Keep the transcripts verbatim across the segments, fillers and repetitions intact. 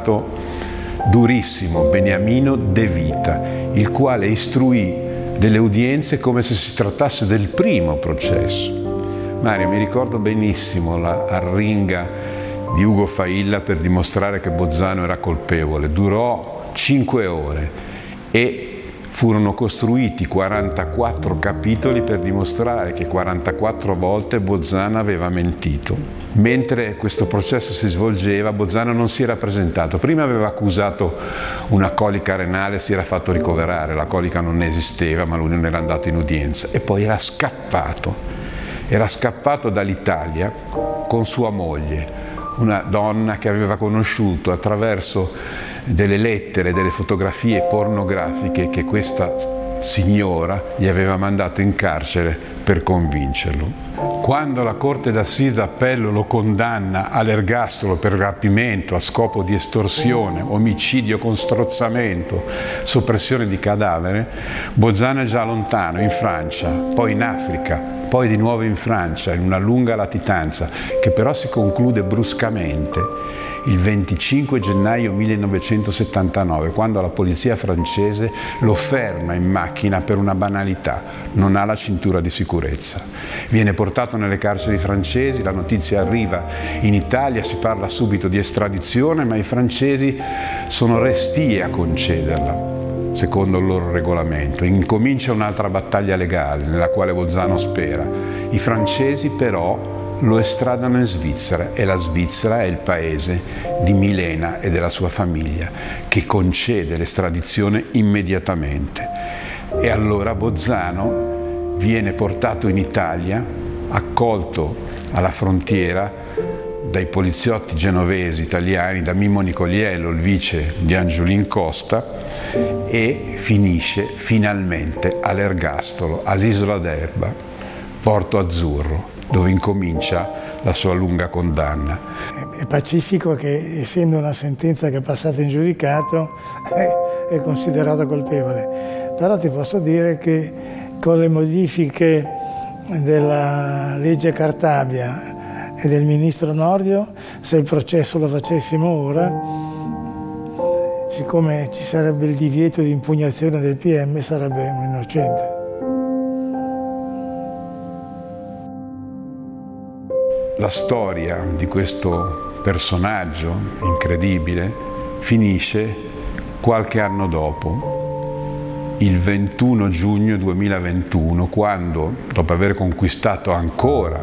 magistrato durissimo, Beniamino De Vita, il quale istruì delle udienze come se si trattasse del primo processo. Mario, mi ricordo benissimo la arringa di Ugo Failla per dimostrare che Bozzano era colpevole. Durò cinque ore e furono costruiti quarantaquattro capitoli per dimostrare che quarantaquattro volte Bozzano aveva mentito. Mentre questo processo si svolgeva, Bozzano non si era presentato. Prima aveva accusato una colica renale, si era fatto ricoverare, la colica non esisteva, ma lui non era andato in udienza. E poi era scappato, era scappato dall'Italia con sua moglie, una donna che aveva conosciuto attraverso delle lettere, delle fotografie pornografiche che questa signora gli aveva mandato in carcere per convincerlo. Quando la Corte d'Assise d'Appello lo condanna all'ergastolo per rapimento a scopo di estorsione, omicidio con strozzamento, soppressione di cadavere, Bozzano è già lontano, in Francia, poi in Africa, poi di nuovo in Francia, in una lunga latitanza, che però si conclude bruscamente il venticinque gennaio millenovecentosettantanove, quando la polizia francese lo ferma in macchina per una banalità: non ha la cintura di sicurezza. Viene portato nelle carceri francesi, la notizia arriva in Italia, si parla subito di estradizione, ma i francesi sono restii a concederla, secondo il loro regolamento. Incomincia un'altra battaglia legale nella quale Bozzano spera. I francesi però lo estradano in Svizzera e la Svizzera è il paese di Milena e della sua famiglia, che concede l'estradizione immediatamente. E allora Bozzano viene portato in Italia, accolto alla frontiera dai poliziotti genovesi italiani, da Mimmo Nicoliello, il vice di Angiolin Costa, e finisce finalmente all'ergastolo, all'Isola d'Elba, Porto Azzurro, dove incomincia la sua lunga condanna. È pacifico che, essendo una sentenza che è passata in giudicato, è, è considerato colpevole. Però ti posso dire che con le modifiche della legge Cartabia e del ministro Nordio, se il processo lo facessimo ora, siccome ci sarebbe il divieto di impugnazione del P M, sarebbe un innocente. La storia di questo personaggio incredibile finisce qualche anno dopo, il ventuno giugno duemilaventuno, quando, dopo aver conquistato ancora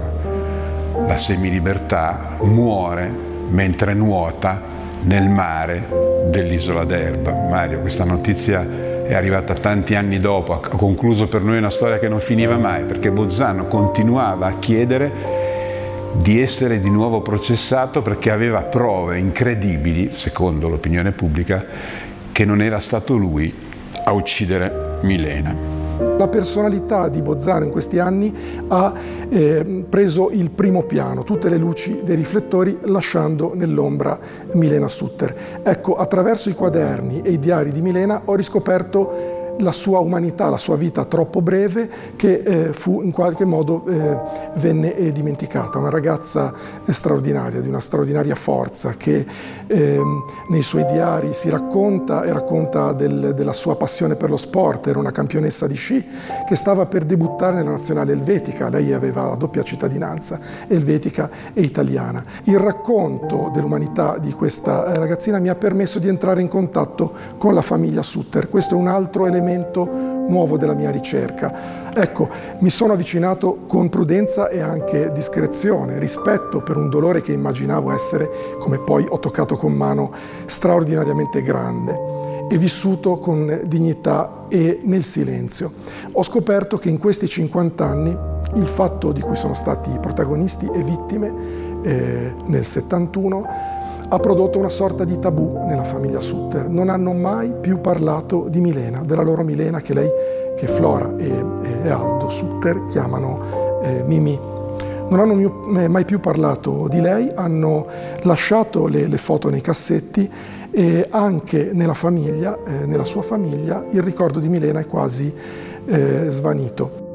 la semilibertà, muore mentre nuota nel mare dell'Isola d'Elba. Mario, questa notizia è arrivata tanti anni dopo, ha concluso per noi una storia che non finiva mai, perché Bozzano continuava a chiedere di essere di nuovo processato perché aveva prove incredibili, secondo l'opinione pubblica, che non era stato lui a uccidere Milena. La personalità di Bozzano in questi anni ha eh, preso il primo piano, tutte le luci dei riflettori, lasciando nell'ombra Milena Sutter. Ecco, attraverso i quaderni e i diari di Milena ho riscoperto la sua umanità, la sua vita troppo breve, che eh, fu in qualche modo eh, venne eh, dimenticata. Una ragazza eh, straordinaria, di una straordinaria forza, che eh, nei suoi diari si racconta e racconta del, della sua passione per lo sport. Era una campionessa di sci che stava per debuttare nella nazionale elvetica. Lei aveva la doppia cittadinanza, elvetica e italiana. Il racconto dell'umanità di questa ragazzina mi ha permesso di entrare in contatto con la famiglia Sutter. Questo è un altro elemento nuovo della mia ricerca. Ecco, mi sono avvicinato con prudenza e anche discrezione, rispetto per un dolore che immaginavo essere, come poi ho toccato con mano, straordinariamente grande, e vissuto con dignità e nel silenzio. Ho scoperto che in questi cinquanta anni il fatto di cui sono stati protagonisti e vittime eh, nel settantuno ha prodotto una sorta di tabù nella famiglia Sutter. Non hanno mai più parlato di Milena, della loro Milena che lei, che Flora e, e Aldo Sutter chiamano eh, Mimì. Non hanno mio, mai più parlato di lei, hanno lasciato le, le foto nei cassetti, e anche nella famiglia, eh, nella sua famiglia, il ricordo di Milena è quasi eh, svanito.